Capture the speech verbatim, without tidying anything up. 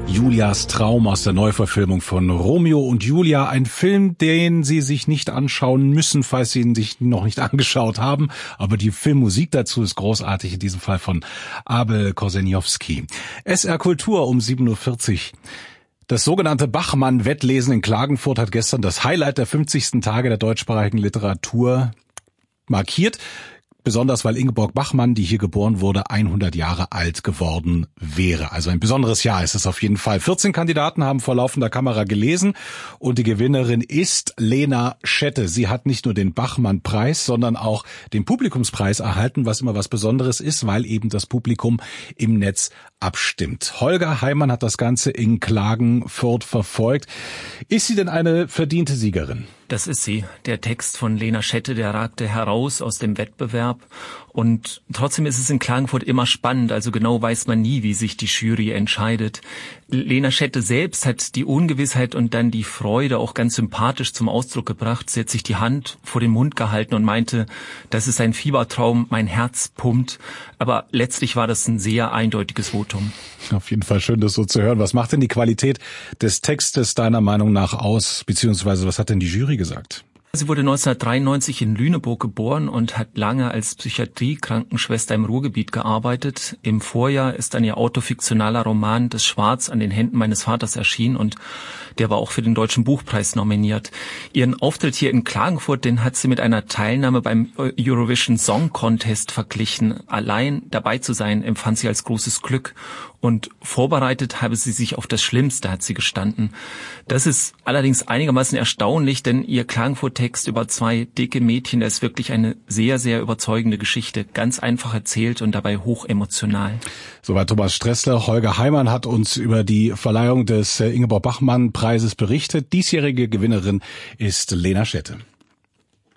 Julias Traum aus der Neuverfilmung von Romeo und Julia. Ein Film, den Sie sich nicht anschauen müssen, falls Sie ihn sich noch nicht angeschaut haben. Aber die Filmmusik dazu ist großartig, in diesem Fall von Abel Korzeniowski. S R Kultur um sieben Uhr vierzig. Das sogenannte Bachmann-Wettlesen in Klagenfurt hat gestern das Highlight der fünfzigsten Tage der deutschsprachigen Literatur markiert. Besonders, weil Ingeborg Bachmann, die hier geboren wurde, hundert Jahre alt geworden wäre. Also ein besonderes Jahr ist es auf jeden Fall. vierzehn Kandidaten haben vor laufender Kamera gelesen und die Gewinnerin ist Lena Schette. Sie hat nicht nur den Bachmann-Preis, sondern auch den Publikumspreis erhalten, was immer was Besonderes ist, weil eben das Publikum im Netz abstimmt. Holger Heimann hat das Ganze in Klagenfurt verfolgt. Ist sie denn eine verdiente Siegerin? Das ist sie. Der Text von Lena Schette, der ragte heraus aus dem Wettbewerb. Und trotzdem ist es in Klagenfurt immer spannend. Also genau weiß man nie, wie sich die Jury entscheidet. Lena Schette selbst hat die Ungewissheit und dann die Freude auch ganz sympathisch zum Ausdruck gebracht. Sie hat sich die Hand vor den Mund gehalten und meinte, das ist ein Fiebertraum, mein Herz pumpt. Aber letztlich war das ein sehr eindeutiges Votum. Auf jeden Fall schön, das so zu hören. Was macht denn die Qualität des Textes deiner Meinung nach aus, beziehungsweise was hat denn die Jury gesagt? Sie wurde neunzehnhundertdreiundneunzig in Lüneburg geboren und hat lange als Psychiatrie-Krankenschwester im Ruhrgebiet gearbeitet. Im Vorjahr ist dann ihr autofiktionaler Roman Das Schwarz an den Händen meines Vaters erschienen und der war auch für den Deutschen Buchpreis nominiert. Ihren Auftritt hier in Klagenfurt, den hat sie mit einer Teilnahme beim Eurovision Song Contest verglichen. Allein dabei zu sein, empfand sie als großes Glück. Und vorbereitet habe sie sich auf das Schlimmste, hat sie gestanden. Das ist allerdings einigermaßen erstaunlich, denn ihr Klagenfurt-Text über zwei dicke Mädchen, der ist wirklich eine sehr, sehr überzeugende Geschichte. Ganz einfach erzählt und dabei hoch emotional. Soweit Thomas Stressler. Holger Heimann hat uns über die Verleihung des Ingeborg Bachmann-Preises berichtet. Diesjährige Gewinnerin ist Lena Schette.